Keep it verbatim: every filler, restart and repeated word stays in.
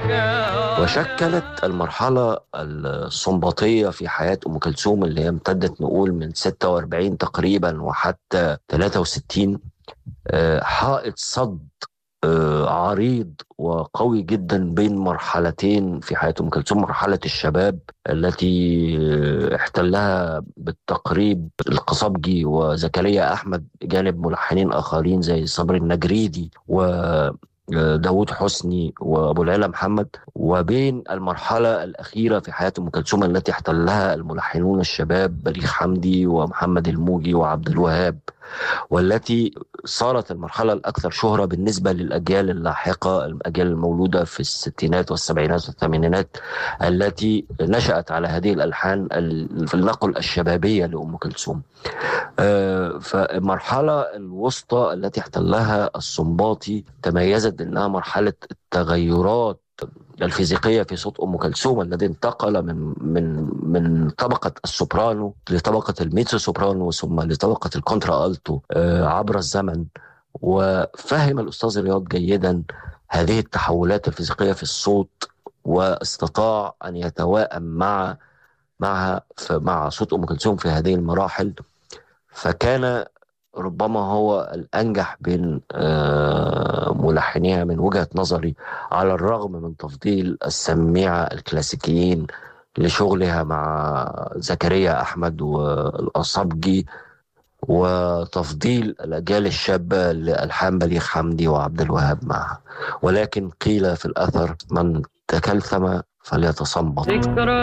وشكلت المرحلة السنباطية في حياة أم كلثوم اللي هي امتدت نقول من ستة وأربعين تقريبا وحتى ثلاثة وستين آه، حائط صد آه، عريض وقوي جدا بين مرحلتين في حياة أم كلثوم. مرحلة الشباب التي آه، احتلها بالتقريب القصبجي وزكريا أحمد جانب ملحنين آخرين زي صبري النجريدي و داود حسني وابو العلا محمد، وبين المرحله الاخيره في حياه ام كلثوم التي احتلها الملحنون الشباب بليغ حمدي ومحمد الموجي وعبد الوهاب، والتي صارت المرحلة الأكثر شهرة بالنسبة للأجيال اللاحقة، الأجيال المولودة في الستينات والسبعينات والثمانينات التي نشأت على هذه الألحان ال- في النقل الشبابية لأم كلثوم. آه، فالمرحلة الوسطى التي احتلها السنباطي تميزت بأنها مرحلة التغيرات الفيزيقية في صوت أم كلثوم الذي انتقل من من من طبقة السوبرانو لطبقة الميتسو سوبرانو ثم لطبقة الكونترا ألتو آه، عبر الزمن. وفهم الأستاذ رياض جيدا هذه التحولات الفيزيقية في الصوت، واستطاع أن يتوائم مع مع مع صوت أم كلثوم في هذه المراحل. فكان ربما هو الأنجح بين آه، ملحنيها من وجهة نظري، على الرغم من تفضيل السميعة الكلاسيكيين لشغلها مع زكريا أحمد والأصابجي، وتفضيل الأجيال الشابة لألحان بليغ حمدي وعبد الوهاب معها. ولكن قيل في الأثر: من تكلثم فليتصنبط.